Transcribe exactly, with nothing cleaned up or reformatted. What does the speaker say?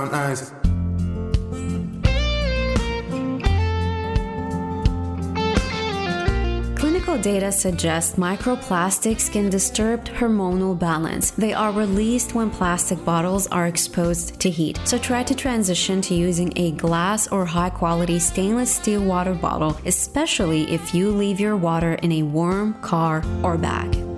Nice. Clinical data suggest microplastics can disturb hormonal balance. They are released when plastic bottles are exposed to heat. So try to transition to using a glass or high-quality stainless steel water bottle, especially if you leave your water in a warm car or bag.